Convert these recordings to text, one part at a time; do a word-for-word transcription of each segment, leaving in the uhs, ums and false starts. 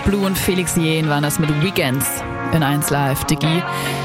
Blue und Felix Jähn waren das mit Weekends in eins Live. Diggi.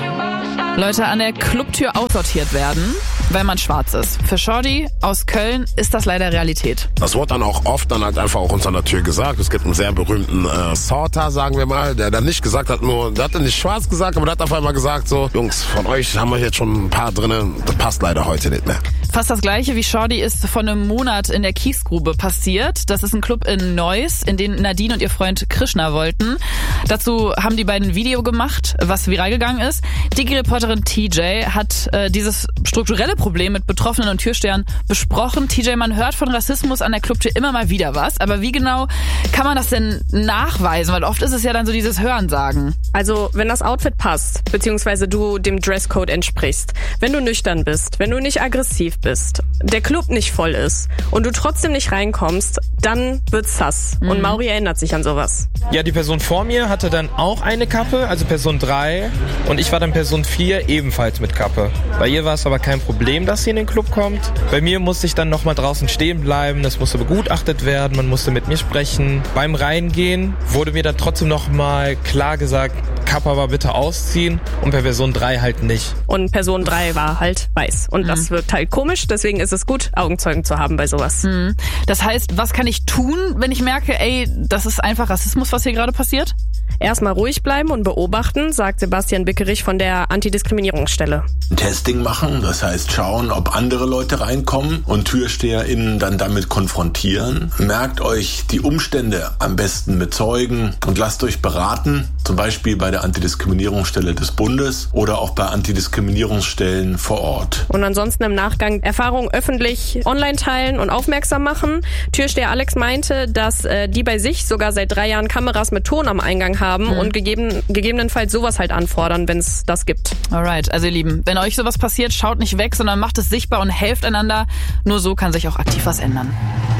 Leute an der Clubtür aussortiert werden, weil man schwarz ist. Für Shorty aus Köln ist das leider Realität. Das wurde dann auch oft dann halt einfach auch uns an der Tür gesagt. Es gibt einen sehr berühmten äh, Sorter, sagen wir mal, der dann nicht gesagt hat, nur, der hat dann nicht schwarz gesagt, aber der hat auf einmal gesagt so, Jungs, von euch haben wir jetzt schon ein paar drinne, das passt leider heute nicht mehr. Fast das gleiche wie Shorty ist vor einem Monat in der Kiesgrube passiert. Das ist ein Club in Neuss, in den Nadine und ihr Freund Krishna wollten. Dazu haben die beiden ein Video gemacht, was viral gegangen ist. Digi-Reporterin T J hat äh, dieses strukturelle Problem mit Betroffenen und Türstehern besprochen. T J, man hört von Rassismus an der Clubtür immer mal wieder was, aber wie genau kann man das denn nachweisen? Weil oft ist es ja dann so dieses Hörensagen. Also, wenn das Outfit passt, beziehungsweise du dem Dresscode entsprichst, wenn du nüchtern bist, wenn du nicht aggressiv bist, der Club nicht voll ist und du trotzdem nicht reinkommst, dann wird's sass. Mhm. Und Mauri erinnert sich an sowas. Ja, die Person vor mir hatte dann auch eine Kappe, also Person drei, und ich war dann Person vier, ebenfalls mit Kappe. Bei ihr war es aber kein Problem, dass sie in den Club kommt. Bei mir musste ich dann nochmal draußen stehen bleiben, das musste begutachtet werden, man musste mit mir sprechen. Beim Reingehen wurde mir dann trotzdem nochmal klar gesagt, Kappe aber bitte ausziehen, und bei Person drei halt nicht. Und Person drei war halt weiß. Und mhm. das wirkt halt komisch, deswegen ist es gut, Augenzeugen zu haben bei sowas. Mhm. Das heißt, was kann ich tun, wenn ich merke, ey, das ist einfach Rassismus, was hier gerade passiert? Erstmal ruhig bleiben und beobachten, sagt Sebastian Bickerich von der Antidiskriminierungsstelle. Testing machen, das heißt schauen, ob andere Leute reinkommen und TürsteherInnen dann damit konfrontieren. Merkt euch die Umstände am besten mit Zeugen und lasst euch beraten, zum Beispiel bei der Antidiskriminierungsstelle des Bundes oder auch bei Antidiskriminierungsstellen vor Ort. Und ansonsten im Nachgang Erfahrungen öffentlich online teilen und aufmerksam machen. Türsteher Alex meinte, dass äh, die bei sich sogar seit drei Jahren Kameras mit Ton am Eingang haben mhm. und gegeben, gegebenenfalls sowas halt anfordern, wenn es das gibt. Alright, also ihr Lieben, wenn euch sowas passiert, schaut nicht weg, sondern macht es sichtbar und helft einander. Nur so kann sich auch aktiv was ändern.